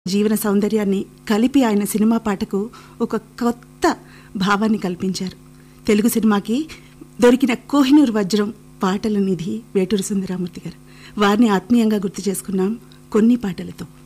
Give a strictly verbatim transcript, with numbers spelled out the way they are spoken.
జీవన సౌందర్యాన్ని కలిపి ఆయన సినిమా పాటకు ఒక కొత్త భావాన్ని కల్పించారు. తెలుగు సినిమాకి దొరికిన కోహినూర్ వజ్రం పాటల నిధి వేటూరి సుందరరామూర్తి గారు. వారిని ఆత్మీయంగా గుర్తు చేసుకున్నాం కొన్ని పాటలతో.